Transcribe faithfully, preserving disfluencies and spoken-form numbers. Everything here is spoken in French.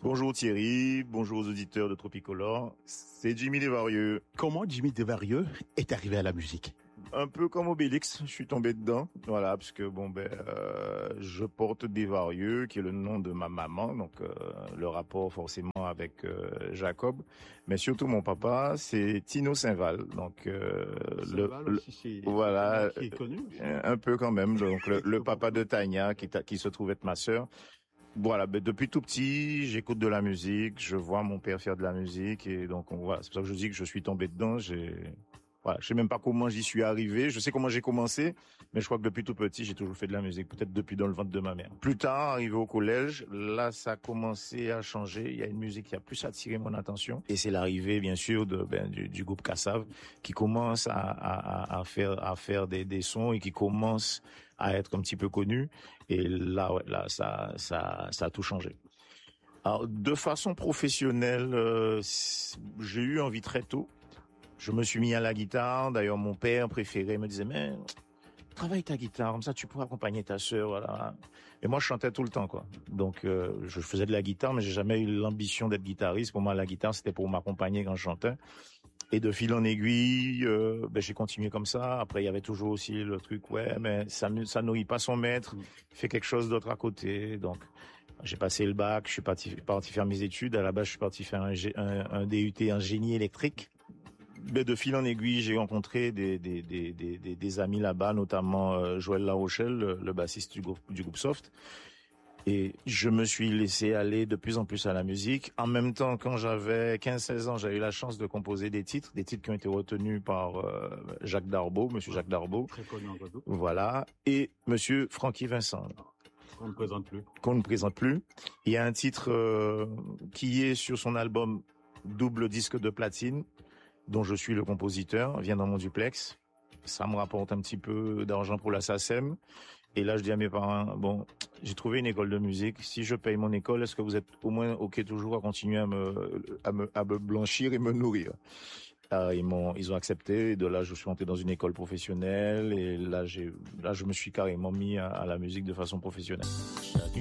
Bonjour Thierry, bonjour aux auditeurs de Tropicolore, c'est Jimmy Desvarieux. Comment Jimmy Desvarieux est arrivé à la musique? Un peu comme Obélix, je suis tombé dedans, voilà, parce que bon ben, euh, je porte Desvarieux, qui est le nom de ma maman, donc euh, le rapport forcément avec euh, Jacob, mais surtout mon papa, c'est Tino Saint-Val, donc euh, le, le aussi, voilà, qui est connu aussi. Un peu quand même, donc le, le papa de Tania, qui, qui se trouve être ma sœur. Voilà, ben depuis tout petit, j'écoute de la musique, je vois mon père faire de la musique et donc on, voilà, c'est pour ça que je dis que je suis tombé dedans. J'ai, voilà, je sais même pas comment j'y suis arrivé. Je sais comment j'ai commencé, mais je crois que depuis tout petit, j'ai toujours fait de la musique, peut-être depuis dans le ventre de ma mère. Plus tard, arrivé au collège, là, ça a commencé à changer. Il y a une musique qui a plus attiré mon attention et c'est l'arrivée, bien sûr, de ben du, du groupe Kassav qui commence à, à, à faire à faire des, des sons et qui commence à être un petit peu connu. Et là, ouais, là, ça, ça, ça a tout changé. Alors, de façon professionnelle, euh, j'ai eu envie très tôt. Je me suis mis à la guitare. D'ailleurs, mon père préféré me disait, mais travaille ta guitare, comme ça tu pourras accompagner ta sœur, voilà. Et moi, je chantais tout le temps, quoi. Donc, euh, je faisais de la guitare, mais j'ai jamais eu l'ambition d'être guitariste. Pour moi, la guitare, c'était pour m'accompagner quand je chantais. Et de fil en aiguille, euh, ben j'ai continué comme ça. Après, il y avait toujours aussi le truc, ouais, mais ça ne ça nourrit pas son maître. Il fait quelque chose d'autre à côté. Donc, j'ai passé le bac, je suis parti, parti faire mes études. À la base, je suis parti faire un, un, un D U T en génie électrique. Mais de fil en aiguille, j'ai rencontré des, des, des, des, des, des amis là-bas, notamment euh, Joël Larochelle, le, le bassiste du groupe, du groupe Soft. Et je me suis laissé aller de plus en plus à la musique. En même temps, quand j'avais quinze seize ans, j'ai eu la chance de composer des titres, des titres qui ont été retenus par euh, Jacques Darbeau, monsieur Jacques Darbeau. Très connu en Guadeloupe. Voilà. Et monsieur Francky Vincent. Qu'on ne présente plus. Qu'on ne présente plus. Il y a un titre euh, qui est sur son album Double disque de platine, dont je suis le compositeur, vient dans mon duplex. Ça me rapporte un petit peu d'argent pour la SACEM. Et là, je dis à mes parents, bon, j'ai trouvé une école de musique. Si je paye mon école, est-ce que vous êtes au moins OK toujours à continuer à me, à me, à me blanchir et me nourrir? Euh, ils m'ont, ils ont accepté. Et de là, je suis entré dans une école professionnelle. Et là, j'ai, là, je me suis carrément mis à, à la musique de façon professionnelle.